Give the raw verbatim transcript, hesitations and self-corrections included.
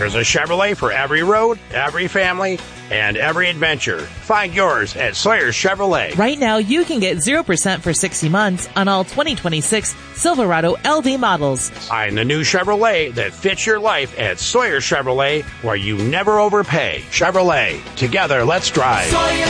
There's a Chevrolet for every road, every family, and every adventure. Find yours at Sawyer's Chevrolet. Right now, you can get zero percent for sixty months on all twenty twenty-six Silverado L D models. Find the new Chevrolet that fits your life at Sawyer's Chevrolet, where you never overpay. Chevrolet. Together, let's drive. Sawyer